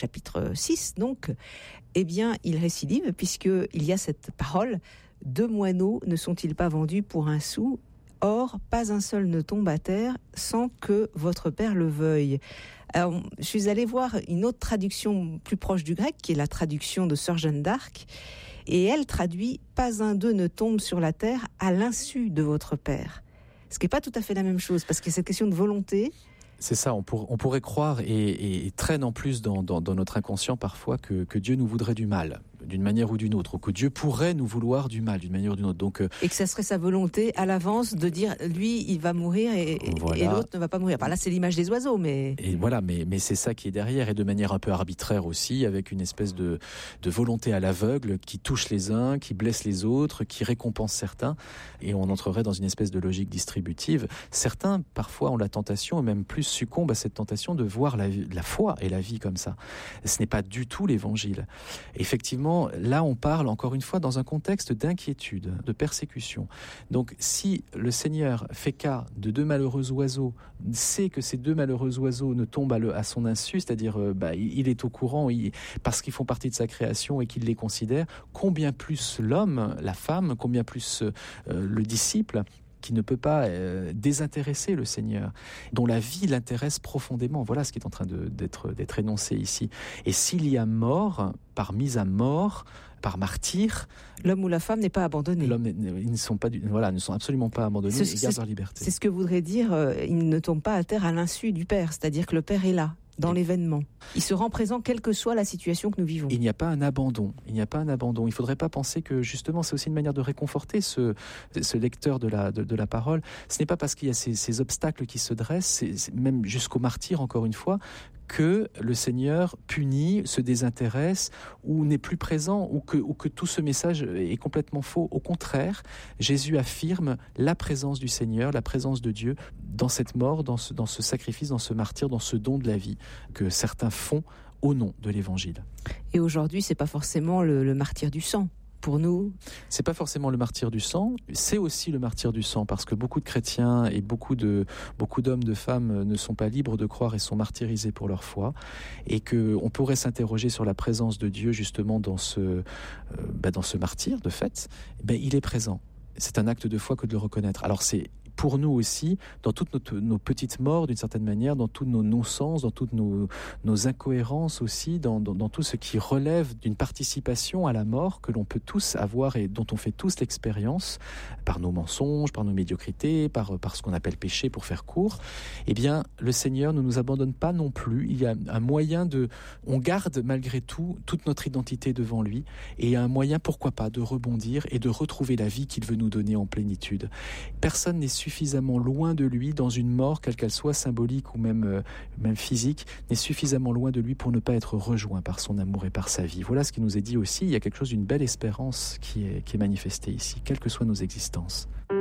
chapitre 6 donc, eh bien il récidive puisqu'il y a cette parole « Deux moineaux ne sont-ils pas vendus pour un sou ? Or, pas un seul ne tombe à terre sans que votre Père le veuille. » Alors, je suis allée voir une autre traduction plus proche du grec, qui est la traduction de Sœur Jeanne d'Arc, et elle traduit « Pas un d'eux ne tombe sur la terre à l'insu de votre Père ». Ce qui n'est pas tout à fait la même chose, parce qu'il y a cette question de volonté. C'est ça, on pourrait croire et traîne en plus dans notre inconscient parfois que Dieu nous voudrait du mal, d'une manière ou d'une autre, ou que Dieu pourrait nous vouloir du mal d'une manière ou d'une autre. Donc, et que ça serait sa volonté à l'avance de dire lui il va mourir et l'autre ne va pas mourir. Enfin, là c'est l'image des oiseaux, mais... Et voilà, mais c'est ça qui est derrière, et de manière un peu arbitraire aussi, avec une espèce de volonté à l'aveugle qui touche les uns, qui blesse les autres, qui récompense certains, et on entrerait dans une espèce de logique distributive. Certains parfois ont la tentation, et même plus succombent à cette tentation de voir la foi et la vie comme ça. Ce n'est pas du tout l'évangile. Effectivement, là on parle encore une fois dans un contexte d'inquiétude, de persécution. Donc si le Seigneur fait cas de deux malheureux oiseaux, sait que ces deux malheureux oiseaux ne tombent à son insu, c'est-à-dire il est au courant, parce qu'ils font partie de sa création et qu'il les considère, combien plus l'homme, la femme, combien plus le disciple, qui ne peut pas désintéresser le Seigneur, dont la vie l'intéresse profondément. Voilà ce qui est en train d'être énoncé ici. Et s'il y a mort, par mise à mort, par martyr, l'homme ou la femme n'est pas abandonné. Ils ne sont absolument pas abandonnés et gardent leur liberté. C'est ce que voudrait dire, ils ne tombent pas à terre à l'insu du Père, c'est-à-dire que le Père est là, dans l'événement. Il se rend présent quelle que soit la situation que nous vivons. Il n'y a pas un abandon. Il ne faudrait pas penser que justement c'est aussi une manière de réconforter ce lecteur de la parole. Ce n'est pas parce qu'il y a ces obstacles qui se dressent, c'est même jusqu'au martyr encore une fois, que le Seigneur punit, se désintéresse ou n'est plus présent ou que tout ce message est complètement faux. Au contraire, Jésus affirme la présence du Seigneur, la présence de Dieu dans cette mort, dans ce sacrifice, dans ce martyr, dans ce don de la vie que certains font au nom de l'Évangile. Et aujourd'hui, c'est pas forcément le martyr du sang. Pour nous, c'est pas forcément le martyr du sang, c'est aussi le martyr du sang, parce que beaucoup de chrétiens et beaucoup d'hommes, de femmes ne sont pas libres de croire et sont martyrisés pour leur foi, et que on pourrait s'interroger sur la présence de Dieu justement dans ce martyr de fait. Il est présent. C'est un acte de foi que de le reconnaître. Alors c'est pour nous aussi, dans toutes nos petites morts d'une certaine manière, dans tous nos non-sens, dans toutes nos incohérences aussi, dans tout ce qui relève d'une participation à la mort que l'on peut tous avoir et dont on fait tous l'expérience, par nos mensonges, par nos médiocrités, par ce qu'on appelle péché pour faire court, eh bien le Seigneur ne nous abandonne pas non plus. Il y a un moyen on garde malgré tout toute notre identité devant lui, et il y a un moyen, pourquoi pas, de rebondir et de retrouver la vie qu'il veut nous donner en plénitude. Personne n'est suffisamment loin de lui dans une mort, quelle qu'elle soit, symbolique ou même physique, n'est suffisamment loin de lui pour ne pas être rejoint par son amour et par sa vie. Voilà ce qui nous est dit aussi. Il y a quelque chose d'une belle espérance qui est manifestée ici, quelles que soient nos existences.